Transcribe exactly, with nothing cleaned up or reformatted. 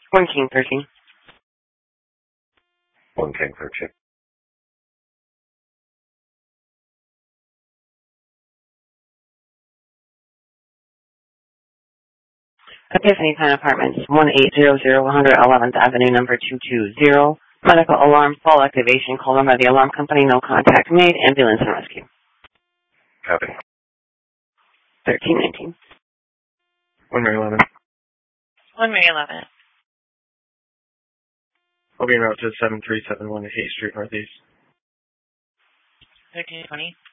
One King thirteen. One King thirteen. Epiphany Pine Apartments, eighteen hundred, one hundred eleventh Avenue, number two two zero. Medical alarm, full activation, call by the alarm company, no contact made, ambulance and rescue. Copy. thirteen nineteen. One Mary eleven. One Mary eleven. I'll be en route to seven three seven one Haight Street Northeast. thirteen twenty.